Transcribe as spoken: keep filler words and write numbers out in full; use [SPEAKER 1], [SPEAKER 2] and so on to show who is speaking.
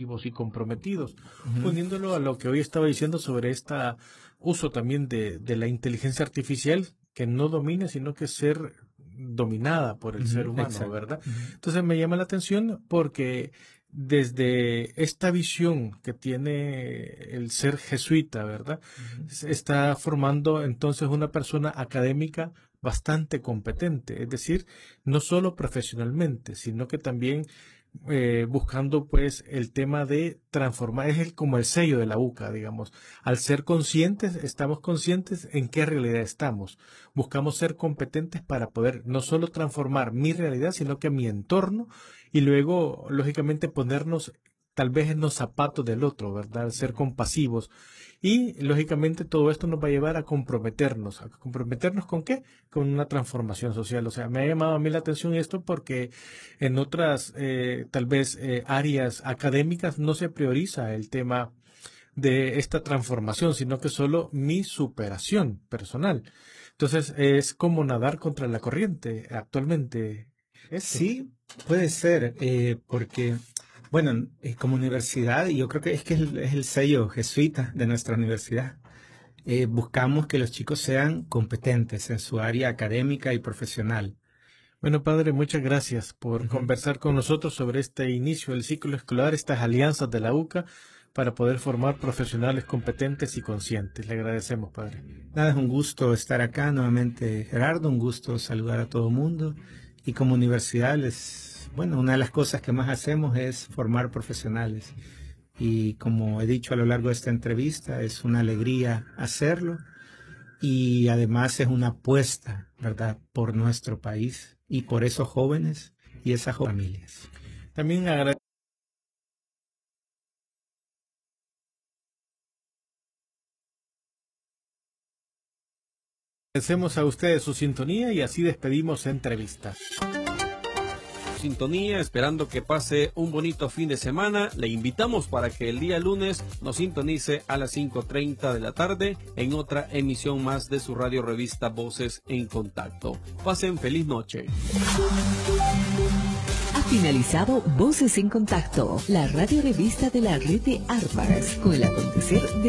[SPEAKER 1] compasivos y comprometidos,
[SPEAKER 2] Uh-huh.
[SPEAKER 1] poniéndolo a lo que hoy estaba diciendo sobre este uso también de, de la inteligencia artificial, que no domine, sino que ser dominada por el
[SPEAKER 2] Uh-huh.
[SPEAKER 1] ser humano,
[SPEAKER 2] Exacto.
[SPEAKER 1] ¿verdad?
[SPEAKER 2] Uh-huh.
[SPEAKER 1] Entonces me llama la atención porque desde esta visión que tiene el ser jesuita, ¿verdad?
[SPEAKER 2] Uh-huh.
[SPEAKER 1] Se está formando entonces una persona académica bastante competente, es decir, no solo profesionalmente, sino que también eh, buscando pues el tema de transformar, es el, como el sello de la U C A, digamos. Al ser conscientes, estamos conscientes en qué realidad estamos. Buscamos ser competentes para poder no solo transformar mi realidad, sino que mi entorno, y luego, lógicamente, ponernos tal vez en los zapatos del otro, ¿verdad? Ser compasivos. Y, lógicamente, todo esto nos va a llevar a comprometernos. ¿A comprometernos con qué? Con una transformación social. O sea, me ha llamado a mí la atención esto porque en otras, eh, tal vez, eh, áreas académicas no se prioriza el tema de esta transformación, sino que solo mi superación personal. Entonces, es como nadar contra la corriente actualmente. Esto.
[SPEAKER 2] Sí, puede ser, eh, porque, bueno, eh, como universidad, y yo creo que es que es el, es el sello jesuita de nuestra universidad, eh, buscamos que los chicos sean competentes en su área académica y profesional.
[SPEAKER 1] Bueno, padre, muchas gracias por
[SPEAKER 2] Uh-huh.
[SPEAKER 1] conversar con nosotros sobre este inicio del ciclo escolar, estas alianzas de la U C A para poder formar profesionales competentes y conscientes. Le agradecemos, padre.
[SPEAKER 2] Nada, es un gusto estar acá nuevamente, Gerardo, un gusto saludar a todo el mundo. Y como universidad, les, bueno, una de las cosas que más hacemos es formar profesionales. Y como he dicho a lo largo de esta entrevista, es una alegría hacerlo. Y además es una apuesta, ¿verdad?, por nuestro país y por esos jóvenes y esas familias.
[SPEAKER 1] También agradecemos. Agradecemos a ustedes su sintonía y así despedimos la entrevista.
[SPEAKER 3] Sintonía, esperando que pase un bonito fin de semana. Le invitamos para que el día lunes nos sintonice a las cinco treinta de la tarde en otra emisión más de su radio revista Voces en Contacto. Pasen feliz noche.
[SPEAKER 4] Ha finalizado Voces en Contacto, la radio revista de la red de Armas, con el acontecer de